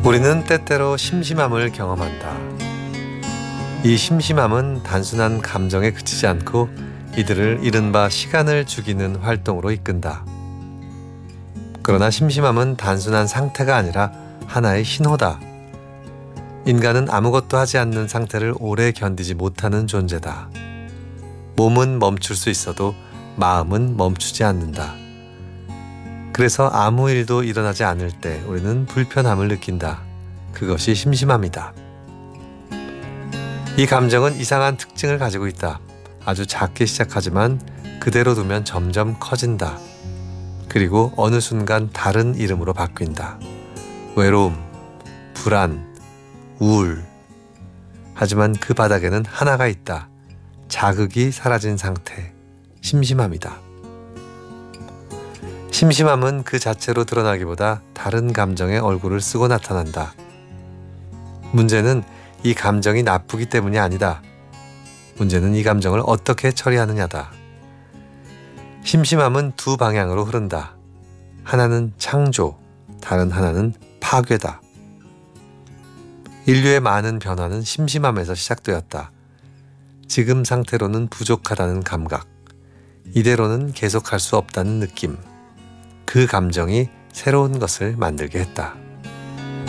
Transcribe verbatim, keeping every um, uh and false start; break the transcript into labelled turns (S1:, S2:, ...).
S1: 우리는 때때로 심심함을 경험한다. 이 심심함은 단순한 감정에 그치지 않고 이들을 이른바 시간을 죽이는 활동으로 이끈다. 그러나 심심함은 단순한 상태가 아니라 하나의 신호다. 인간은 아무것도 하지 않는 상태를 오래 견디지 못하는 존재다. 몸은 멈출 수 있어도 마음은 멈추지 않는다. 그래서 아무 일도 일어나지 않을 때 우리는 불편함을 느낀다. 그것이 심심함이다. 이 감정은 이상한 특징을 가지고 있다. 아주 작게 시작하지만 그대로 두면 점점 커진다. 그리고 어느 순간 다른 이름으로 바뀐다. 외로움, 불안, 우울. 하지만 그 바닥에는 하나가 있다. 자극이 사라진 상태, 심심함이다. 심심함은 그 자체로 드러나기보다 다른 감정의 얼굴을 쓰고 나타난다. 문제는 이 감정이 나쁘기 때문이 아니다. 문제는 이 감정을 어떻게 처리하느냐다. 심심함은 두 방향으로 흐른다. 하나는 창조, 다른 하나는 파괴다. 인류의 많은 변화는 심심함에서 시작되었다. 지금 상태로는 부족하다는 감각, 이대로는 계속할 수 없다는 느낌, 그 감정이 새로운 것을 만들게 했다.